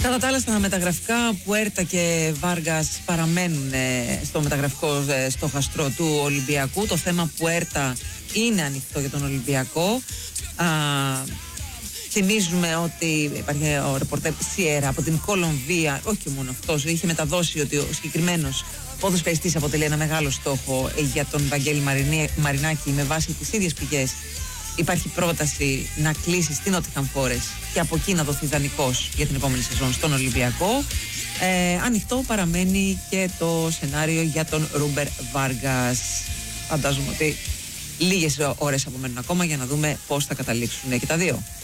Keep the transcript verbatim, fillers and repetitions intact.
Κατά τα άλλα, στα μεταγραφικά, Πουέρτα και Βάργας παραμένουν στο μεταγραφικό στόχαστρο του Ολυμπιακού. Το θέμα Πουέρτα είναι ανοιχτό για τον Ολυμπιακό. Α, θυμίζουμε ότι υπάρχει ο ρεπορτέρ Σιέρα από την Κολομβία, όχι μόνο αυτός, είχε μεταδώσει ότι ο συγκεκριμένος ποδοσφαιριστής αποτελεί ένα μεγάλο στόχο για τον Βαγγέλη Μαρινάκη. Με βάση τις ίδιες πηγές υπάρχει πρόταση να κλείσει στην Νότιχαμ Φόρεστ και από εκεί να δοθεί δανεικός για την επόμενη σεζόν στον Ολυμπιακό. Ε, ανοιχτό παραμένει και το σενάριο για τον Ρούμπερ Βάργας. Φαντάζομαι ότι λίγες ώρες απομένουν ακόμα για να δούμε πώς θα καταλήξουν και τα δύο.